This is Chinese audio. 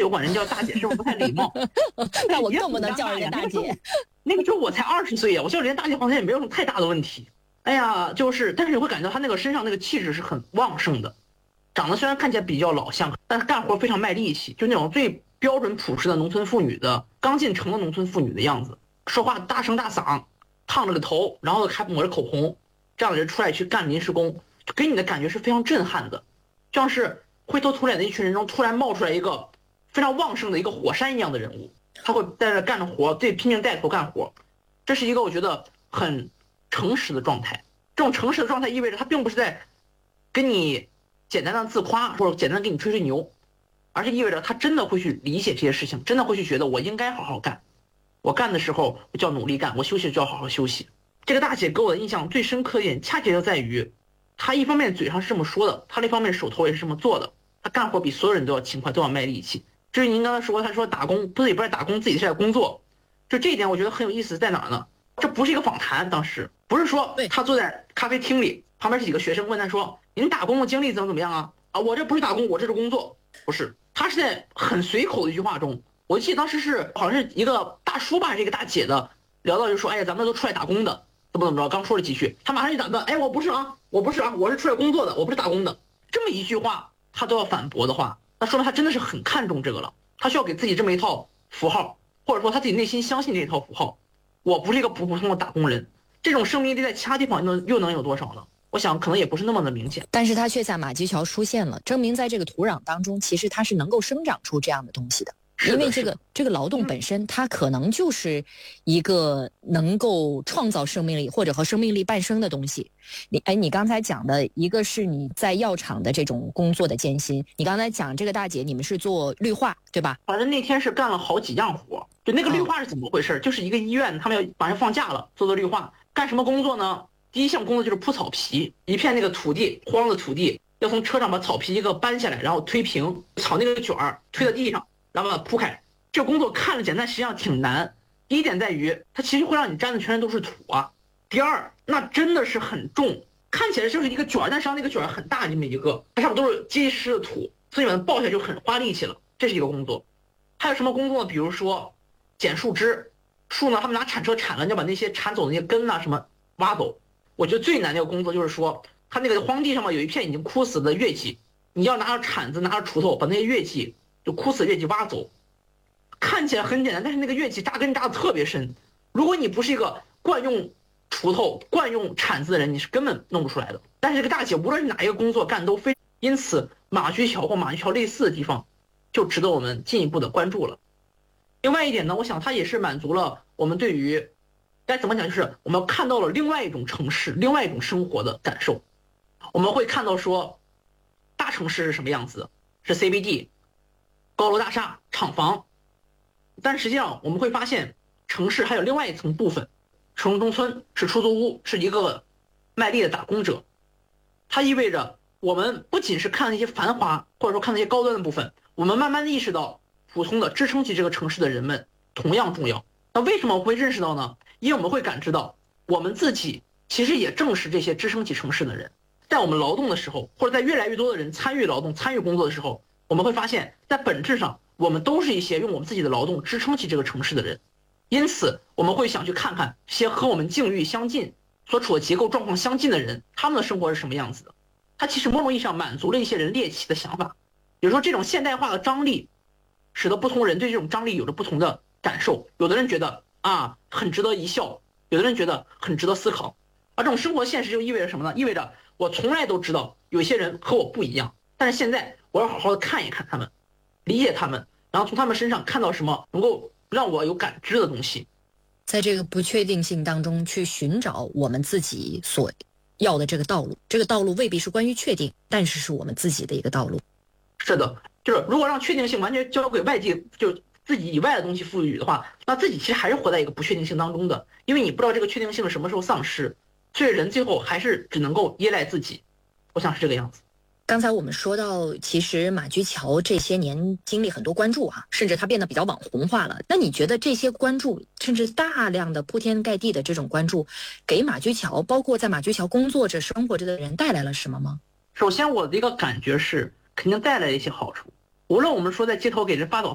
我管人叫大姐是不是不太礼貌？ 那我更不能叫人家大姐。 那个时候我才20岁呀，我叫人家大姐好像也没有什么太大的问题。哎呀，但是你会感觉他那个身上那个气质是很旺盛的，长得虽然看起来比较老相，但是干活非常卖力气，就那种最标准朴实的农村妇女的刚进城的农村妇女的样子，说话大声大嗓，烫着个头，然后还抹着口红，这样的人出来去干临时工，就给你的感觉是非常震撼的，像是灰头土脸的一群人中突然冒出来一个非常旺盛的一个火山一样的人物，他会在这干着活，对，拼命带头干活，这是一个我觉得很诚实的状态。这种诚实的状态意味着他并不是在跟你简单的自夸或者简单给你吹吹牛，而是意味着他真的会去理解这些事情，真的会去觉得我应该好好干，我干的时候就要努力干，我休息就要好好休息。这个大姐给我的印象最深刻一点，恰恰就在于她一方面嘴上是这么说的，她另一方面手头也是这么做的，她干活比所有人都要勤快，都要卖力气。至于您刚才说，她说打工不是也不是打工，自己是在工作，就这一点我觉得很有意思在哪儿呢？这不是一个访谈，当时不是说他坐在咖啡厅里，旁边是几个学生问他说您打工的经历怎么样啊？我这不是打工，我这是工作。不是，他是在很随口的一句话中，我记得当时是好像是一个大叔吧，还是一个大姐的，聊到就说，哎呀，咱们都出来打工的，怎么着，刚说了几句，他马上就打断，哎，我不是啊，我是出来工作的，我不是打工的。这么一句话他都要反驳的话，那说明他真的是很看重这个了，他需要给自己这么一套符号，或者说他自己内心相信这一套符号。我不是一个普通的打工人，这种生命力在其他地方又能有多少呢？我想可能也不是那么的明显， 但是它却在马驹桥出现了，证明在这个土壤当中，其实它是能够生长出这样的东西的。因为这个劳动本身，它可能就是一个能够创造生命力或者和生命力伴生的东西。你刚才讲的一个是你在药厂的这种工作的艰辛，你刚才讲这个大姐你们是做绿化对吧？ 反正那天是干了好几样活，就那个绿化是怎么回事？就是一个医院他们要马上放假了，做绿化，干什么工作呢？第一项工作就是铺草皮，一片那个土地荒的土地，要从车上把草皮一个搬下来，然后推平，草那个卷儿推到地上，然后把它铺开。这个工作看着简单，实际上挺难。第一点在于，它其实会让你沾的全都是土啊。第二，那真的是很重，看起来就是一个卷儿，但实际上那个卷儿很大，这么一个，它上面都是结实的土，所以把它抱下来就很花力气了。这是一个工作。还有什么工作呢？比如说剪树枝，树呢，他们拿铲车铲了，你要把那些铲走的那些根呐什么挖走。我觉得最难的一个工作就是说，它那个荒地上面有一片已经枯死的月季，你要拿着铲子，拿着锄头把那些月季，就枯死的月季挖走。看起来很简单，但是那个乐器扎根扎的特别深。如果你不是一个惯用锄头、惯用铲子的人，你是根本弄不出来的。但是这个大姐无论是哪一个工作干都非，因此马驹桥或马驹桥类似的地方，就值得我们进一步的关注了。另外一点呢，我想它也是满足了我们对于该怎么讲，就是我们看到了另外一种城市、另外一种生活的感受。我们会看到说，大城市是什么样子，是 CBD、高楼大厦、厂房。但实际上我们会发现，城市还有另外一层部分，城中村是出租屋，是一个卖力的打工者。它意味着我们不仅是看那些繁华或者说看那些高端的部分，我们慢慢的意识到普通的支撑起这个城市的人们同样重要。那为什么我会认识到呢？因为我们会感知到我们自己其实也正是这些支撑起城市的人。在我们劳动的时候，或者在越来越多的人参与劳动参与工作的时候，我们会发现在本质上我们都是一些用我们自己的劳动支撑起这个城市的人。因此我们会想去看看一些和我们境遇相近、所处的结构状况相近的人，他们的生活是什么样子的。它其实某种意义上满足了一些人猎奇的想法。比如说这种现代化的张力使得不同人对这种张力有着不同的感受，有的人觉得很值得一笑，有的人觉得很值得思考。而这种生活现实就意味着什么呢？意味着我从来都知道有些人和我不一样，但是现在我要好好的看一看他们，理解他们，然后从他们身上看到什么能够让我有感知的东西。 在这个不确定性当中去寻找我们自己所要的这个道路，这个道路未必是关于确定，但是是我们自己的一个道路。 是的，就是如果让确定性完全交给外界，就自己以外的东西赋予的话，那自己其实还是活在一个不确定性当中的，因为你不知道这个确定性什么时候丧失，所以人最后还是只能够依赖自己。我想是这个样子。 刚才我们说到，其实马驹桥这些年经历很多关注甚至它变得比较网红化了。那你觉得这些关注，甚至大量的铺天盖地的这种关注，给马驹桥，包括在马驹桥工作着、生活着的人带来了什么吗？ 首先，我的一个感觉是，肯定带来了一些好处。无论我们说在街头给人